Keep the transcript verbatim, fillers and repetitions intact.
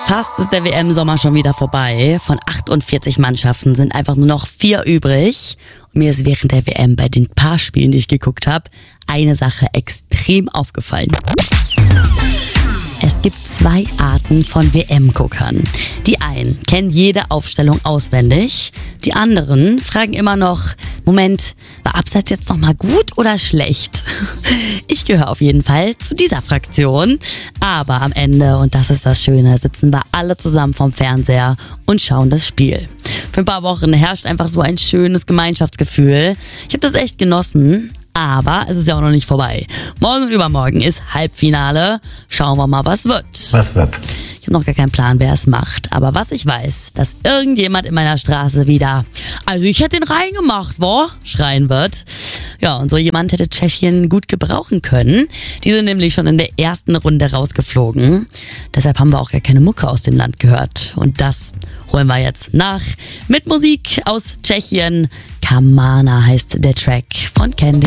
Fast ist der W M-Sommer schon wieder vorbei. Von achtundvierzig Mannschaften sind einfach nur noch vier übrig. Und mir ist während der W M bei den paar Spielen, die ich geguckt habe, eine Sache extrem aufgefallen. Es gibt zwei Arten von W M-Guckern. Die einen kennen jede Aufstellung auswendig. Die anderen fragen immer noch, Moment, war Abseits jetzt nochmal gut oder schlecht? Ich gehöre auf jeden Fall zu dieser Fraktion. Aber am Ende, und das ist das Schöne, sitzen wir alle zusammen vorm Fernseher und schauen das Spiel. Für ein paar Wochen herrscht einfach so ein schönes Gemeinschaftsgefühl. Ich habe das echt genossen. Aber es ist ja auch noch nicht vorbei. Morgen und übermorgen ist Halbfinale. Schauen wir mal, was wird. Was wird? Ich habe noch gar keinen Plan, wer es macht. Aber was ich weiß, dass irgendjemand in meiner Straße wieder, also ich hätte den reingemacht, wo? Schreien wird. Ja, und so jemand hätte Tschechien gut gebrauchen können. Die sind nämlich schon in der ersten Runde rausgeflogen. Deshalb haben wir auch gar keine Mucke aus dem Land gehört. Und das holen wir jetzt nach mit Musik aus Tschechien. Kamana heißt der Track von Candy.